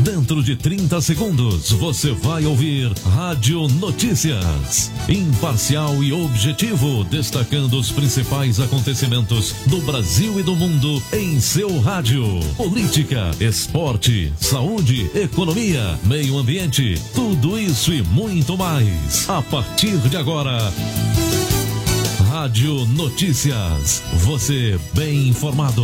Dentro de 30 segundos, você vai ouvir Rádio Notícias. Imparcial e objetivo, destacando os principais acontecimentos do Brasil e do mundo em seu rádio. Política, esporte, saúde, economia, meio ambiente, tudo isso e muito mais. A partir de agora, Rádio Notícias. Você bem informado.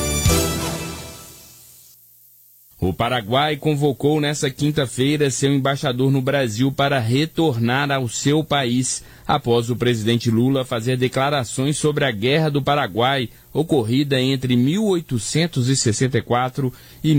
O Paraguai convocou nesta quinta-feira seu embaixador no Brasil para retornar ao seu país, após o presidente Lula fazer declarações sobre a Guerra do Paraguai, ocorrida entre 1864 e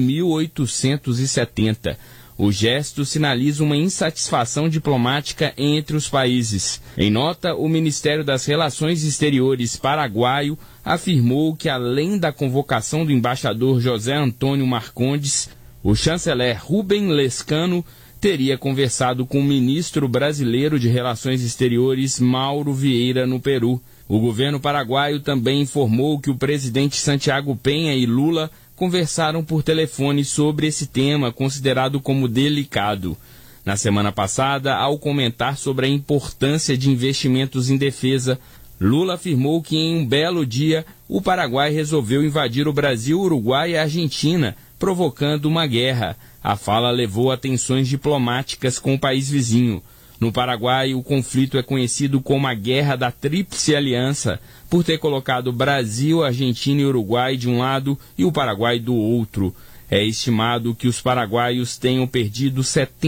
1870. O gesto sinaliza uma insatisfação diplomática entre os países. Em nota, o Ministério das Relações Exteriores paraguaio afirmou que, além da convocação do embaixador José Antônio Marcondes, o chanceler Rubem Lescano teria conversado com o ministro brasileiro de Relações Exteriores Mauro Vieira no Peru. O governo paraguaio também informou que o presidente Santiago Penha e Lula conversaram por telefone sobre esse tema considerado como delicado. Na semana passada, ao comentar sobre a importância de investimentos em defesa, Lula afirmou que em um belo dia o Paraguai resolveu invadir o Brasil, Uruguai e a Argentina, provocando uma guerra. A fala levou a tensões diplomáticas com o país vizinho. No Paraguai, o conflito é conhecido como a Guerra da Tríplice Aliança, por ter colocado Brasil, Argentina e Uruguai de um lado e o Paraguai do outro. É estimado que os paraguaios tenham perdido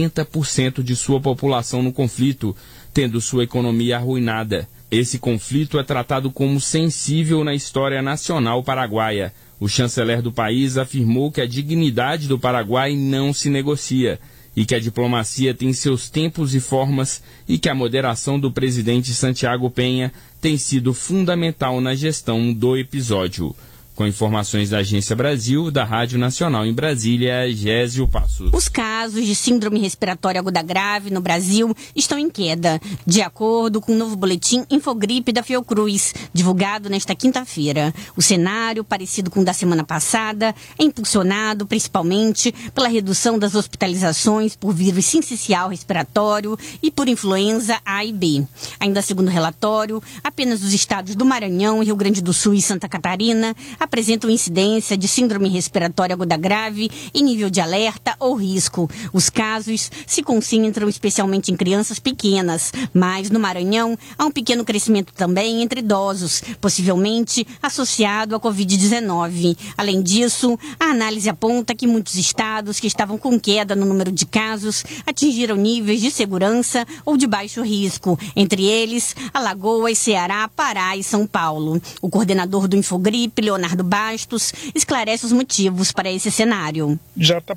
70% de sua população no conflito, tendo sua economia arruinada. Esse conflito é tratado como sensível na história nacional paraguaia. O chanceler do país afirmou que a dignidade do Paraguai não se negocia e que a diplomacia tem seus tempos e formas e que a moderação do presidente Santiago Penha tem sido fundamental na gestão do episódio. Com informações da Agência Brasil, da Rádio Nacional em Brasília, Gésio Passos. Os casos de síndrome respiratória aguda grave no Brasil estão em queda, de acordo com o novo boletim Infogripe da Fiocruz, divulgado nesta quinta-feira. O cenário, parecido com o da semana passada, é impulsionado principalmente pela redução das hospitalizações por vírus sincicial respiratório e por influenza A e B. Ainda segundo o relatório, apenas os estados do Maranhão, Rio Grande do Sul e Santa Catarina apresentam incidência de síndrome respiratória aguda grave em nível de alerta ou risco. Os casos se concentram especialmente em crianças pequenas, mas no Maranhão há um pequeno crescimento também entre idosos, possivelmente associado à Covid-19. Além disso, a análise aponta que muitos estados que estavam com queda no número de casos atingiram níveis de segurança ou de baixo risco, entre eles Alagoas, Ceará, Pará e São Paulo. O coordenador do Infogripe, Leonardo Bastos, esclarece os motivos para esse cenário. Já está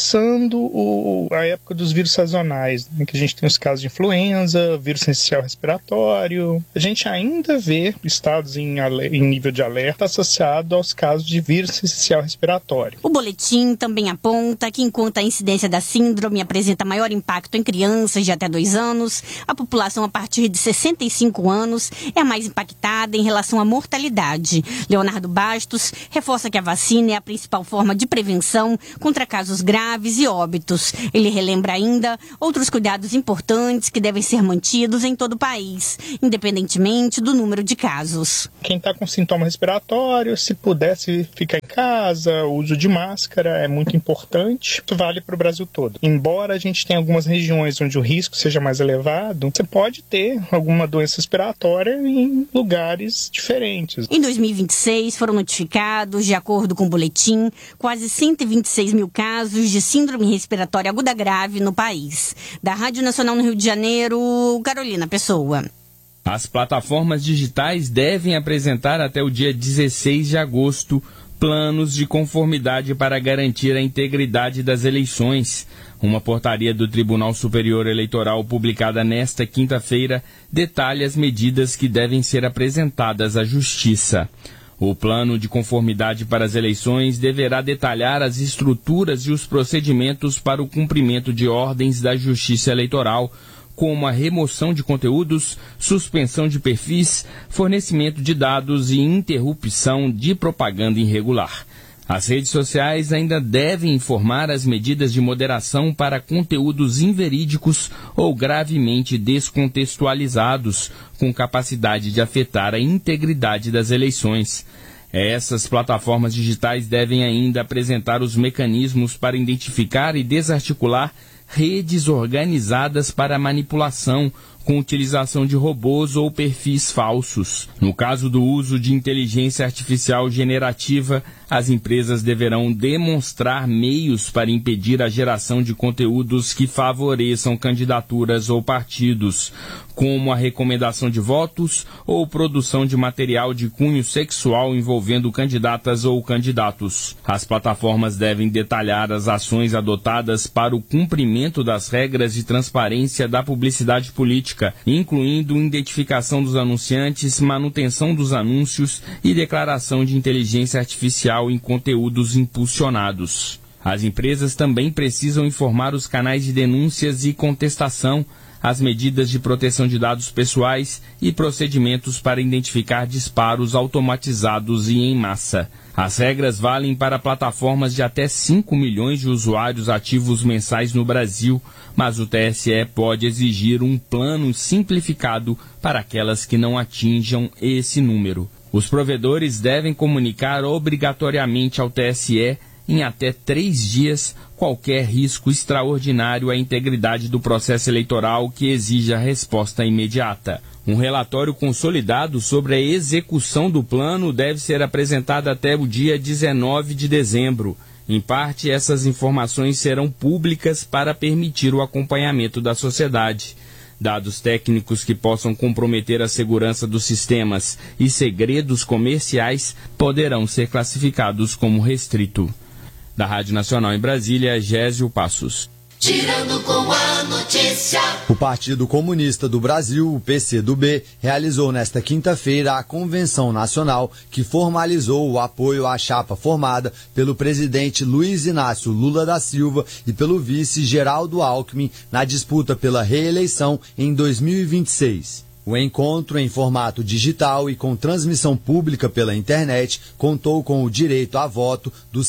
passando a época dos vírus sazonais, né, que a gente tem os casos de influenza, vírus sincicial respiratório. A gente ainda vê estados em nível de alerta associado aos casos de vírus sincicial respiratório. O boletim também aponta que, enquanto a incidência da síndrome apresenta maior impacto em crianças de até 2 anos, a população a partir de 65 anos é a mais impactada em relação à mortalidade. Leonardo Bastos reforça que a vacina é a principal forma de prevenção contra casos graves e óbitos. Ele relembra ainda outros cuidados importantes que devem ser mantidos em todo o país, independentemente do número de casos. Quem está com sintoma respiratório, se pudesse ficar em casa, o uso de máscara é muito importante. Isso vale para o Brasil todo. Embora a gente tenha algumas regiões onde o risco seja mais elevado, você pode ter alguma doença respiratória em lugares diferentes. Em 2026 foram notificados, de acordo com o boletim, quase 126 mil casos de síndrome respiratória aguda grave no país. Da Rádio Nacional no Rio de Janeiro, Carolina Pessoa. As plataformas digitais devem apresentar até o dia 16 de agosto planos de conformidade para garantir a integridade das eleições. Uma portaria do Tribunal Superior Eleitoral publicada nesta quinta-feira detalha as medidas que devem ser apresentadas à Justiça. O plano de conformidade para as eleições deverá detalhar as estruturas e os procedimentos para o cumprimento de ordens da Justiça Eleitoral, como a remoção de conteúdos, suspensão de perfis, fornecimento de dados e interrupção de propaganda irregular. As redes sociais ainda devem informar as medidas de moderação para conteúdos inverídicos ou gravemente descontextualizados, com capacidade de afetar a integridade das eleições. Essas plataformas digitais devem ainda apresentar os mecanismos para identificar e desarticular redes organizadas para manipulação, com utilização de robôs ou perfis falsos. No caso do uso de inteligência artificial generativa, as empresas deverão demonstrar meios para impedir a geração de conteúdos que favoreçam candidaturas ou partidos, como a recomendação de votos ou produção de material de cunho sexual envolvendo candidatas ou candidatos. As plataformas devem detalhar as ações adotadas para o cumprimento das regras de transparência da publicidade política, incluindo identificação dos anunciantes, manutenção dos anúncios e declaração de inteligência artificial em conteúdos impulsionados. As empresas também precisam informar os canais de denúncias e contestação, as medidas de proteção de dados pessoais e procedimentos para identificar disparos automatizados e em massa. As regras valem para plataformas de até 5 milhões de usuários ativos mensais no Brasil, mas o TSE pode exigir um plano simplificado para aquelas que não atinjam esse número. Os provedores devem comunicar obrigatoriamente ao TSE em até 3 dias qualquer risco extraordinário à integridade do processo eleitoral que exija resposta imediata. Um relatório consolidado sobre a execução do plano deve ser apresentado até o dia 19 de dezembro. Em parte, essas informações serão públicas para permitir o acompanhamento da sociedade. Dados técnicos que possam comprometer a segurança dos sistemas e segredos comerciais poderão ser classificados como restrito. Da Rádio Nacional em Brasília, Gésio Passos. Girando com a notícia. O Partido Comunista do Brasil, o PCdoB, realizou nesta quinta-feira a Convenção Nacional que formalizou o apoio à chapa formada pelo presidente Luiz Inácio Lula da Silva e pelo vice Geraldo Alckmin na disputa pela reeleição em 2026. O encontro, em formato digital e com transmissão pública pela internet, contou com o direito a voto dos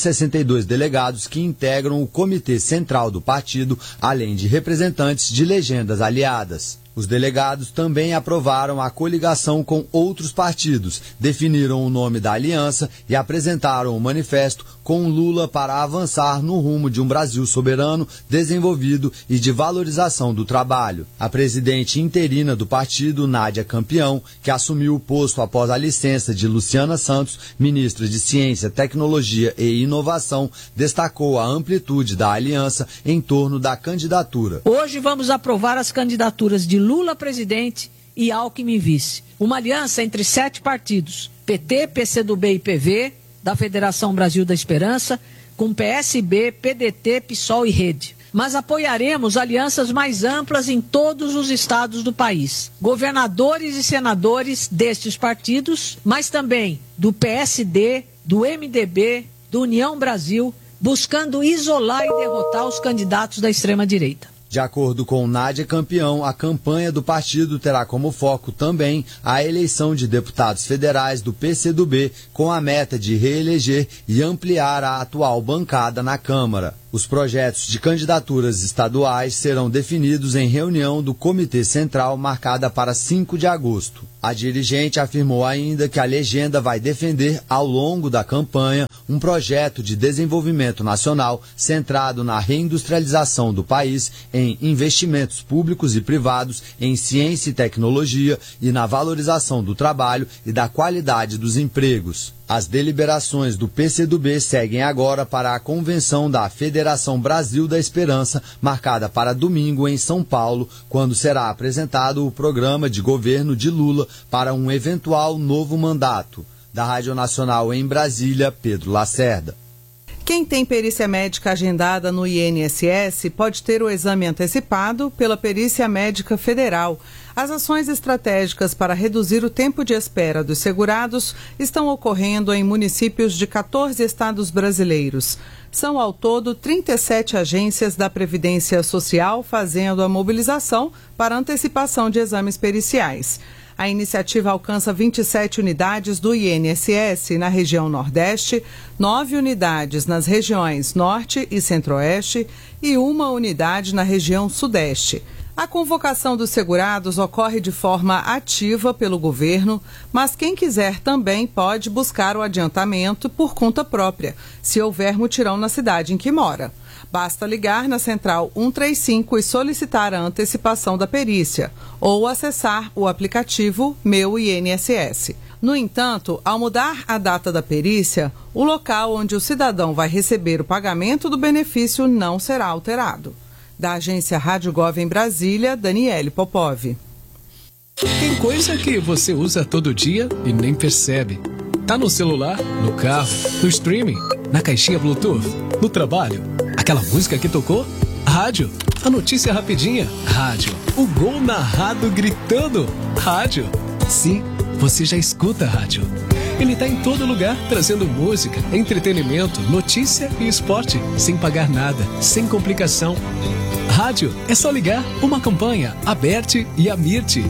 162 delegados que integram o Comitê Central do partido, além de representantes de legendas aliadas. Os delegados também aprovaram a coligação com outros partidos, definiram o nome da aliança e apresentaram o manifesto com Lula para avançar no rumo de um Brasil soberano, desenvolvido e de valorização do trabalho. A presidente interina do partido, Nádia Campião, que assumiu o posto após a licença de Luciana Santos, ministra de Ciência, Tecnologia e Inovação, destacou a amplitude da aliança em torno da candidatura. Hoje vamos aprovar as candidaturas de Lula presidente e Alckmin vice. Uma aliança entre 7 partidos, PT, PCdoB e PV, da Federação Brasil da Esperança, com PSB, PDT, PSOL e Rede. Mas apoiaremos alianças mais amplas em todos os estados do país. Governadores e senadores destes partidos, mas também do PSD, do MDB, do União Brasil, buscando isolar e derrotar os candidatos da extrema-direita. De acordo com Nádia Campião, a campanha do partido terá como foco também a eleição de deputados federais do PCdoB, com a meta de reeleger e ampliar a atual bancada na Câmara. Os projetos de candidaturas estaduais serão definidos em reunião do Comitê Central marcada para 5 de agosto. A dirigente afirmou ainda que a legenda vai defender, ao longo da campanha, um projeto de desenvolvimento nacional centrado na reindustrialização do país, em investimentos públicos e privados, em ciência e tecnologia e na valorização do trabalho e da qualidade dos empregos. As deliberações do PCdoB seguem agora para a convenção da Federação Brasil da Esperança, marcada para domingo em São Paulo, quando será apresentado o programa de governo de Lula para um eventual novo mandato. Da Rádio Nacional em Brasília, Pedro Lacerda. Quem tem perícia médica agendada no INSS pode ter o exame antecipado pela Perícia Médica Federal. As ações estratégicas para reduzir o tempo de espera dos segurados estão ocorrendo em municípios de 14 estados brasileiros. São, ao todo, 37 agências da Previdência Social fazendo a mobilização para antecipação de exames periciais. A iniciativa alcança 27 unidades do INSS na região Nordeste, 9 unidades nas regiões Norte e Centro-Oeste e 1 unidade na região Sudeste. A convocação dos segurados ocorre de forma ativa pelo governo, mas quem quiser também pode buscar o adiantamento por conta própria, se houver mutirão na cidade em que mora. Basta ligar na Central 135 e solicitar a antecipação da perícia ou acessar o aplicativo Meu INSS. No entanto, ao mudar a data da perícia, o local onde o cidadão vai receber o pagamento do benefício não será alterado. Da agência Rádio Gov em Brasília, Daniele Popov. Tem coisa que você usa todo dia e nem percebe. Tá no celular, no carro, no streaming, na caixinha Bluetooth, no trabalho. Aquela música que tocou? Rádio. A notícia rapidinha? Rádio. O gol narrado gritando? Rádio. Sim, você já escuta rádio. Ele tá em todo lugar, trazendo música, entretenimento, notícia e esporte, sem pagar nada, sem complicação. Rádio, é só ligar. Uma campanha, Aberte e Amirte.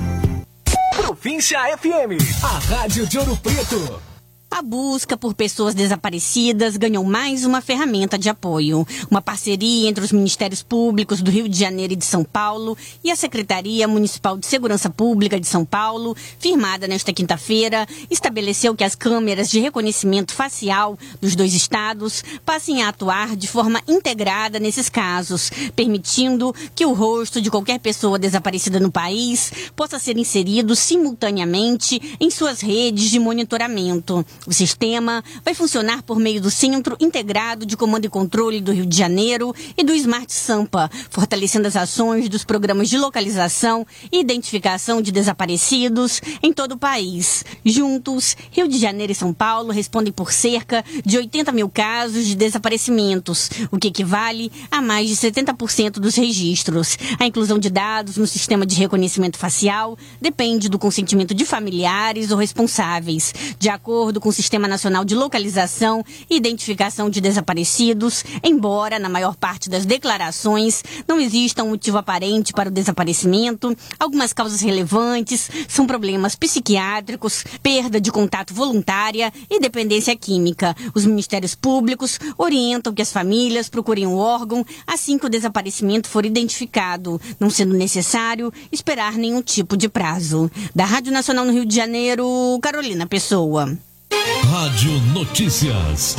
Província FM, a rádio de Ouro Preto. A busca por pessoas desaparecidas ganhou mais uma ferramenta de apoio. Uma parceria entre os Ministérios Públicos do Rio de Janeiro e de São Paulo e a Secretaria Municipal de Segurança Pública de São Paulo, firmada nesta quinta-feira, estabeleceu que as câmeras de reconhecimento facial dos dois estados passem a atuar de forma integrada nesses casos, permitindo que o rosto de qualquer pessoa desaparecida no país possa ser inserido simultaneamente em suas redes de monitoramento. O sistema vai funcionar por meio do Centro Integrado de Comando e Controle do Rio de Janeiro e do Smart Sampa, fortalecendo as ações dos programas de localização e identificação de desaparecidos em todo o país. Juntos, Rio de Janeiro e São Paulo respondem por cerca de 80 mil casos de desaparecimentos, o que equivale a mais de 70% dos registros. A inclusão de dados no sistema de reconhecimento facial depende do consentimento de familiares ou responsáveis. De acordo com o Sistema Nacional de Localização e Identificação de Desaparecidos, embora na maior parte das declarações não exista um motivo aparente para o desaparecimento, algumas causas relevantes são problemas psiquiátricos, perda de contato voluntária e dependência química. Os Ministérios Públicos orientam que as famílias procurem o órgão assim que o desaparecimento for identificado, não sendo necessário esperar nenhum tipo de prazo. Da Rádio Nacional no Rio de Janeiro, Carolina Pessoa. Rádio Notícias.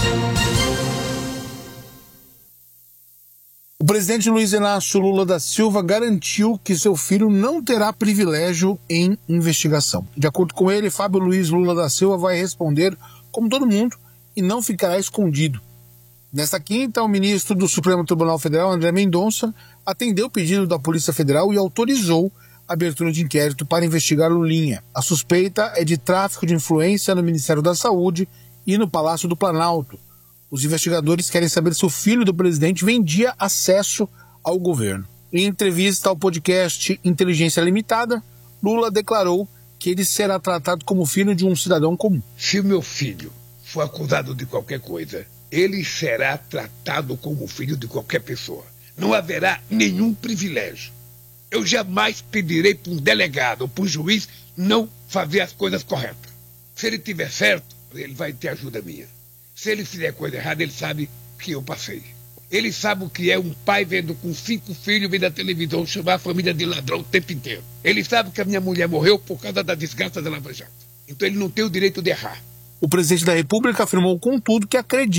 O presidente Luiz Inácio Lula da Silva garantiu que seu filho não terá privilégio em investigação. De acordo com ele, Fábio Luiz Lula da Silva vai responder como todo mundo e não ficará escondido. Nesta quinta, o ministro do Supremo Tribunal Federal, André Mendonça, atendeu o pedido da Polícia Federal e autorizou a abertura de inquérito para investigar Lulinha. A suspeita é de tráfico de influência no Ministério da Saúde e no Palácio do Planalto. Os investigadores querem saber se o filho do presidente vendia acesso ao governo. Em entrevista ao podcast Inteligência Limitada, Lula declarou que ele será tratado como filho de um cidadão comum. Se o meu filho for acusado de qualquer coisa, ele será tratado como filho de qualquer pessoa. Não haverá nenhum privilégio. Eu jamais pedirei para um delegado ou para um juiz não fazer as coisas corretas. Se ele tiver certo, ele vai ter ajuda minha. Se ele fizer coisa errada, ele sabe que eu passei. Ele sabe o que é um pai vendo com 5 filhos, vendo a televisão, chamar a família de ladrão o tempo inteiro. Ele sabe que a minha mulher morreu por causa da desgraça da Lava Jato. Então ele não tem o direito de errar. O presidente da República afirmou, contudo, que acredita